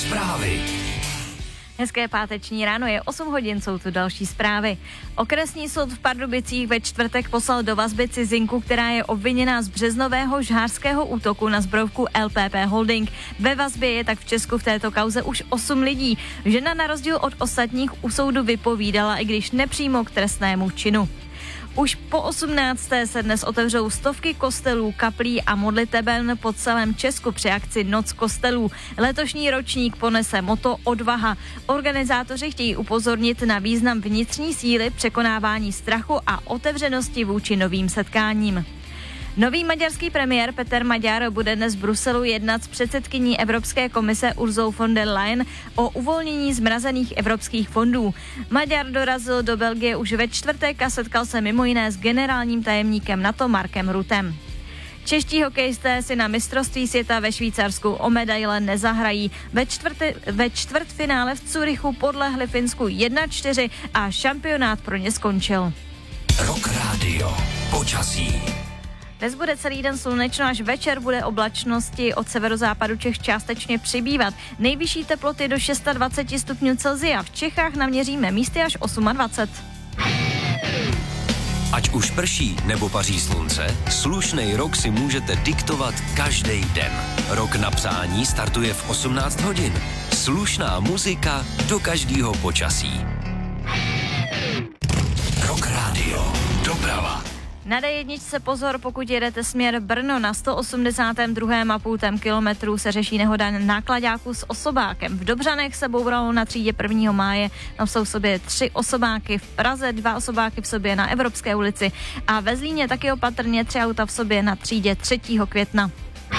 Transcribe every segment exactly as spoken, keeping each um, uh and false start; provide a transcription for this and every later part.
Zprávy. Hezké páteční ráno, je osm hodin, jsou tu další zprávy. Okresní soud v Pardubicích ve čtvrtek poslal do vazby cizinku, která je obviněná z březnového žhářského útoku na zbrojovku L P P Holding. Ve vazbě je tak v Česku v této kauze už osm lidí. Žena na rozdíl od ostatních u soudu vypovídala, i když nepřímo k trestnému činu. Už po osmnácté se dnes otevřou stovky kostelů, kaplí a modliteben po celém Česku při akci Noc kostelů. Letošní ročník ponese motto Odvaha. Organizátoři chtějí upozornit na význam vnitřní síly, překonávání strachu a otevřenosti vůči novým setkáním. Nový maďarský premiér Peter Maďar bude dnes v Bruselu jednat s předsedkyní Evropské komise Urzou von der Leyen o uvolnění zmrazených evropských fondů. Maďar dorazil do Belgie už ve čtvrtek a setkal se mimo jiné s generálním tajemníkem NATO Markem Ruttem. Čeští hokejisté si na mistrovství světa ve Švýcarsku o medaile nezahrají. Ve, čtvrty, ve čtvrtfinále v Curychu podlehli Finsku jedna čtyři a šampionát pro ně skončil. Rock Radio. Počasí. Dnes bude celý den slunečno, až večer bude oblačnosti od severozápadu Čech částečně přibývat. Nejvyšší teploty do dvacet šest stupňů Celsia. V Čechách naměříme místy až dvacet osm. Ať už prší nebo paří slunce, slušnej rok si můžete diktovat každý den. Rok na přání startuje v osmnáct hodin. Slušná muzika do každého počasí. Rock Radio. Doprava. Na dé jedna pozor, pokud jedete směr Brno, na sto osmdesát dva celá pět kilometru se řeší nehoda nákladáků s osobákem. V Dobřanech se bouralo na třídě prvního máje, tam jsou v sobě tři osobáky, v Praze dva osobáky v sobě na Evropské ulici a ve Zlíně taky opatrně tři auta v sobě na třídě třetího května.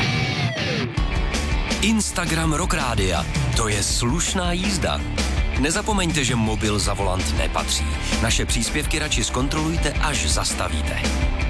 Instagram Rock Rádia, to je slušná jízda. Nezapomeňte, že mobil za volant nepatří. Naše příspěvky radši zkontrolujte, až zastavíte.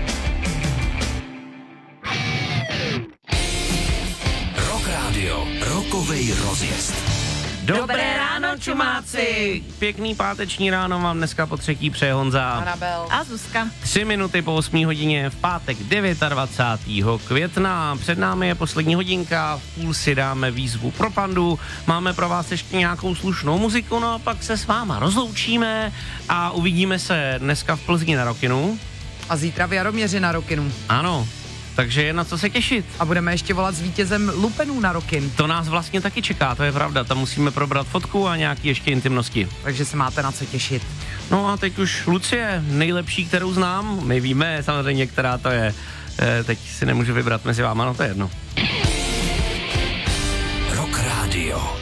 Rock Radio, rokovej rozjezd. Dobré ráno, čumáci! Pěkný páteční ráno vám dneska po třetí přeje Honza. Anabel. A Zuzka. Tři minuty po osmé hodině v pátek dvacátého devátého května. Před námi je poslední hodinka, v půl si dáme výzvu pro Pandu. Máme pro vás ještě nějakou slušnou muziku, no a pak se s váma rozloučíme a uvidíme se dneska v Plzni na Rockinu. A zítra v Jaroměři na Rockinu. Ano. Takže je na co se těšit. A budeme ještě volat s vítězem Lupenů na Rockin. To nás vlastně taky čeká, to je pravda. Tam musíme probrat fotku a nějaký ještě intimnosti. Takže se máte na co těšit. No a teď už Lucie, nejlepší, kterou znám. My víme samozřejmě, která to je. E, teď si nemůžu vybrat mezi váma, no to je jedno. Rock Radio.